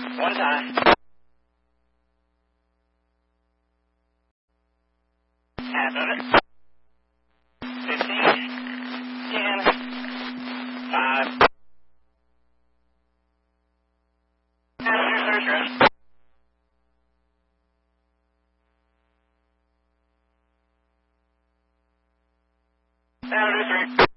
One time. Half of it. 15. 10. 5. Passenger search rest. Passenger 3.